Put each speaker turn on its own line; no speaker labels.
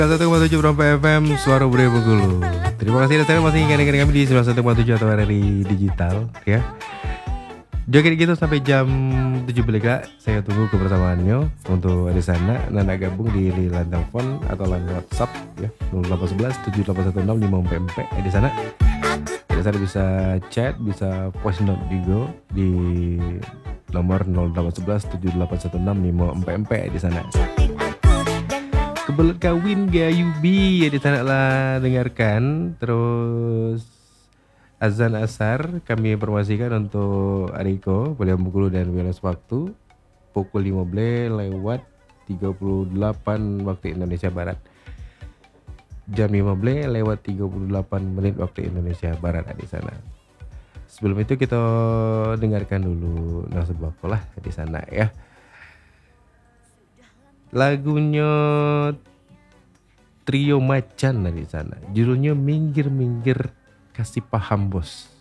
1,7 Brompa FM, Suara Budaya Bengkulu. Terima kasih dan masih dengerin kami di 91,7 atau RRI Digital ya. Joget gitu sampai jam 7 belika. Saya tunggu kebersamaannya untuk di sana. Nanda gabung di line telepon atau line WhatsApp ya 0811 7816 5MP di sana. Di sana bisa chat, bisa voice note juga di nomor 0811 7816 5MP di sana. Kebelet kawin Gayubi ya di sana lah dengarkan. Terus azan asar kami informasikan untuk Ariko Beliau Bengkulu dan Wilayah Waktu pukul 15:38 waktu Indonesia Barat. Jam 15:38 waktu Indonesia Barat di sana. Sebelum itu kita dengarkan dulu Nasib Bakolah di sana ya. Lagunya Trio Macan di sana. Judulnya Minggir Minggir Kasih Paham Bos.